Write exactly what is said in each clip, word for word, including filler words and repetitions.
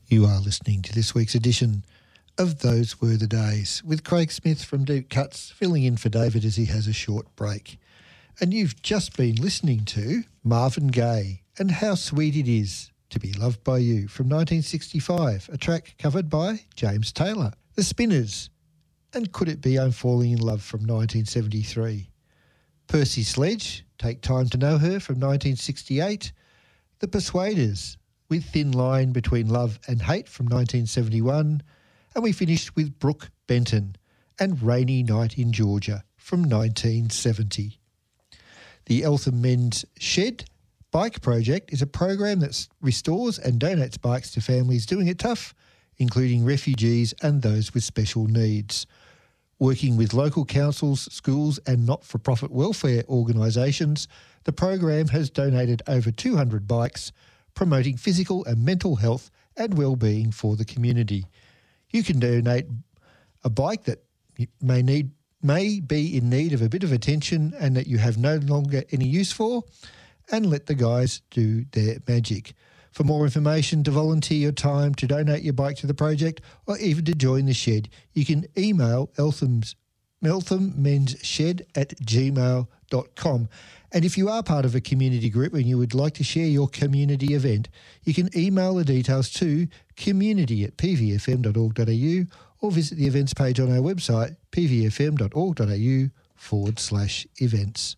You are listening to this week's edition of Those Were the Days with Craig Smith from Deep Cuts, filling in for David as he has a short break. And you've just been listening to Marvin Gaye and How Sweet It Is to Be Loved by You from nineteen sixty-five, a track covered by James Taylor. The Spinners and Could It Be I'm Falling in Love from nineteen seventy-three. Percy Sledge, Take Time to Know Her from nineteen sixty-eight. The Persuaders with Thin Line Between Love and Hate from nineteen seventy-one. And we finished with Brooke Benton and Rainy Night in Georgia from nineteen seventy. The Eltham Men's Shed Bike Project is a program that restores and donates bikes to families doing it tough, including refugees and those with special needs. Working with local councils, schools and not-for-profit welfare organisations, the program has donated over two hundred bikes, promoting physical and mental health and well-being for the community. You can donate a bike that may need may be in need of a bit of attention and that you have no longer any use for, and let the guys do their magic. For more information, to volunteer your time, to donate your bike to the project, or even to join the shed, you can email Eltham's, Eltham Men's Shed at gmail dot com. And if you are part of a community group and you would like to share your community event, you can email the details to community at p v f m dot org dot a u or visit the events page on our website, p v f m dot org dot a u forward slash events.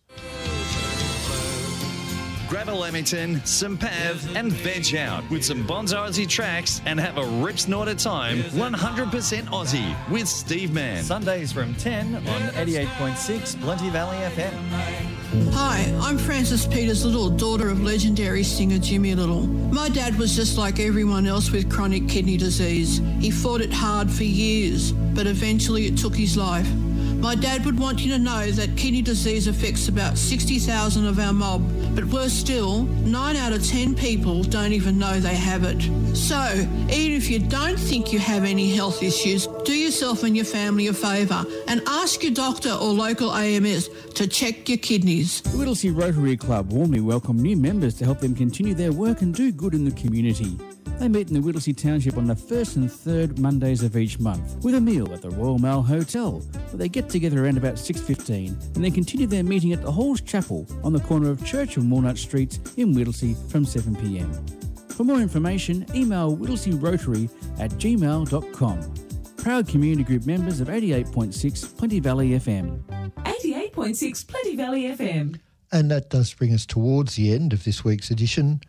Grab a Lamington, some Pav and veg out with some Bonzo Aussie tracks and have a rip snort of time, one hundred percent Aussie with Steve Mann. Sundays from ten on eighty-eight point six Plenty Valley F M. Hi, I'm Frances Peters Little, daughter of legendary singer Jimmy Little. My dad was just like everyone else with chronic kidney disease. He fought it hard for years, but eventually it took his life. My dad would want you to know that kidney disease affects about sixty thousand of our mob, but worse still, nine out of ten people don't even know they have it. So, even if you don't think you have any health issues, do yourself and your family a favour and ask your doctor or local A M S to check your kidneys. The Whittlesea Rotary Club warmly welcome new members to help them continue their work and do good in the community. They meet in the Whittlesea Township on the first and third Mondays of each month with a meal at the Royal Mail Hotel, where they get together around about six fifteen and then continue their meeting at the Halls Chapel on the corner of Church and Walnut Streets in Whittlesea from seven p m. For more information, email whittlesearotary at gmail dot com. Proud community group members of eighty-eight point six Plenty Valley F M. eighty-eight point six Plenty Valley F M. And that does bring us towards the end of this week's edition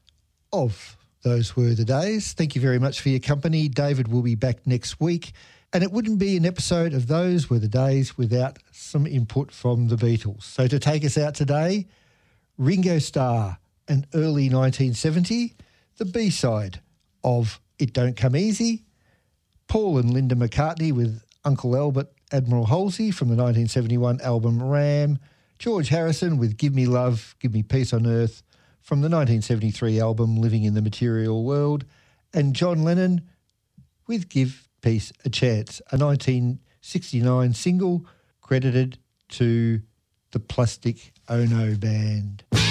of Those Were the Days. Thank you very much for your company. David will be back next week. And it wouldn't be an episode of Those Were the Days without some input from the Beatles. So to take us out today, Ringo Starr and early nineteen seventy, the B-side of It Don't Come Easy, Paul and Linda McCartney with Uncle Albert Admiral Halsey from the nineteen seventy-one album Ram, George Harrison with Give Me Love, Give Me Peace on Earth from the nineteen seventy-three album Living in the Material World, and John Lennon with Give Peace a Chance, a nineteen sixty-nine single credited to the Plastic Ono Band.